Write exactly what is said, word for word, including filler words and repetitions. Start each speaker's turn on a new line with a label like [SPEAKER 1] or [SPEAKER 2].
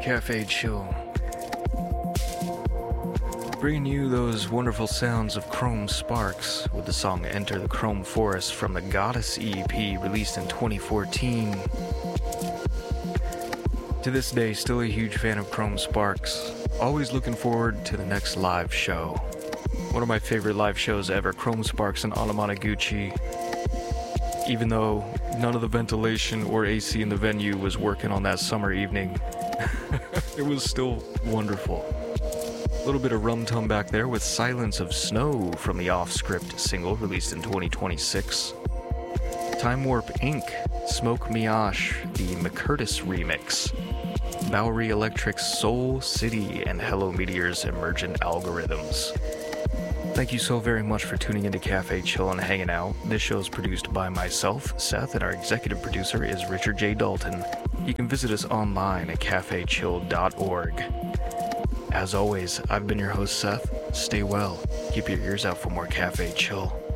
[SPEAKER 1] Cafe Chill. Bringing you those wonderful sounds of Chrome Sparks with the song Enter the Chrome Forest from the Goddess E P released in twenty fourteen. To this day, still a huge fan of Chrome Sparks. Always looking forward to the next live show. One of my favorite live shows ever, Chrome Sparks and Anamanaguchi. Even though none of the ventilation or A C in the venue was working on that summer evening, it was still wonderful. A little bit of Rum Tum back there with Silence of Snow from the Off-Script single released in twenty twenty-six. Time Warp Incorporated, Smoke Miash, the McCurtis remix. Bowery Electric's Soul City and Hello Meteor's Emergent Algorithms. Thank you so very much for tuning into Cafe Chill and hanging out. This show is produced by myself, Seth, and our executive producer is Richard J. Dalton. You can visit us online at cafe chill dot org. As always, I've been your host, Seth. Stay well. Keep your ears out for more Cafe Chill.